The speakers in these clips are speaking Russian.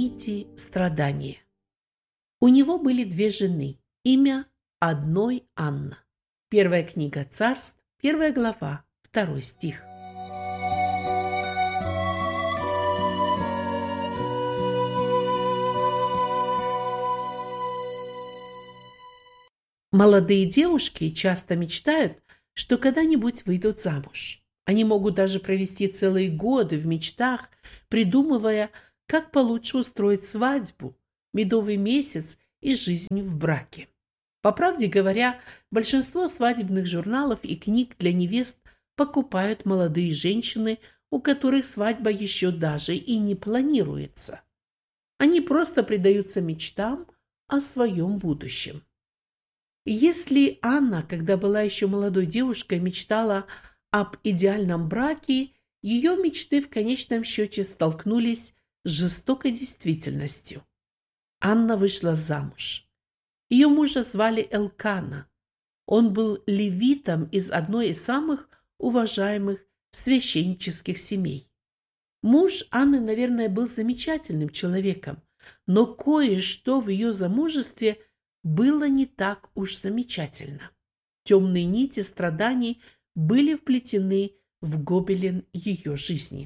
нити страдания. У него были две жены, имя одной Анна. Первая книга Царств, 1 глава, 2 стих. Молодые девушки часто мечтают, что когда-нибудь выйдут замуж. Они могут даже провести целые годы в мечтах, придумывая, как получше устроить свадьбу, медовый месяц и жизнь в браке. По правде говоря, большинство свадебных журналов и книг для невест покупают молодые женщины, у которых свадьба еще даже и не планируется. Они просто предаются мечтам о своем будущем. Если Анна, когда была еще молодой девушкой, мечтала об идеальном браке, ее мечты в конечном счете столкнулись с жестокой действительностью. Анна вышла замуж. Ее мужа звали Элкана. Он был левитом из одной из самых уважаемых священнических семей. Муж Анны, наверное, был замечательным человеком, но кое-что в ее замужестве было не так уж замечательно. Темные нити страданий были вплетены в гобелен ее жизни.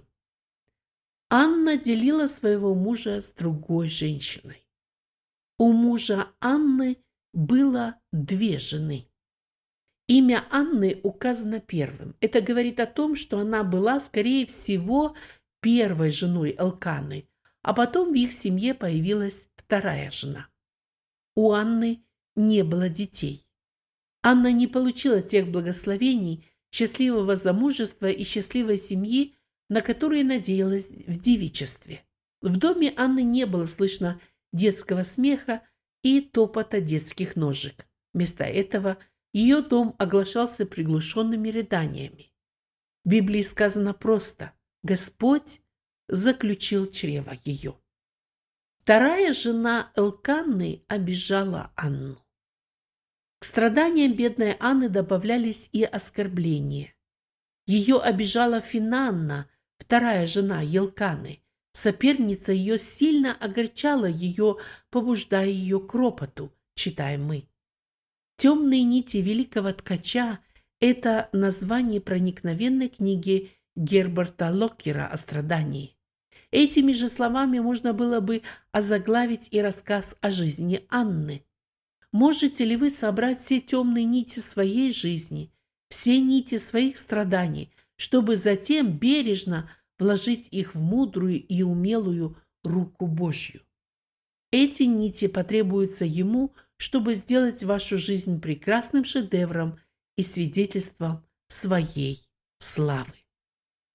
Анна делила своего мужа с другой женщиной. У мужа Анны было две жены. Имя Анны указано первым. Это говорит о том, что она была, скорее всего, первой женой Элканы, а потом в их семье появилась вторая жена. У Анны не было детей. Анна не получила тех благословений, счастливого замужества и счастливой семьи, на которые надеялась в девичестве. В доме Анны не было слышно детского смеха и топота детских ножек. Вместо этого ее дом оглашался приглушенными рыданиями. В Библии сказано просто: Господь заключил чрево ее. Вторая жена Элканы обижала Анну. К страданиям бедной Анны добавлялись и оскорбления. Ее обижала Финанна, вторая жена Елканы. Соперница ее сильно огорчала ее, побуждая ее к ропоту, читаем мы. «Темные нити великого ткача» – это название проникновенной книги Герберта Локкера о страдании. Этими же словами можно было бы озаглавить и рассказ о жизни Анны. Можете ли вы собрать все темные нити своей жизни, все нити своих страданий, чтобы затем бережно вложить их в мудрую и умелую руку Божью? Эти нити потребуются Ему, чтобы сделать вашу жизнь прекрасным шедевром и свидетельством своей славы.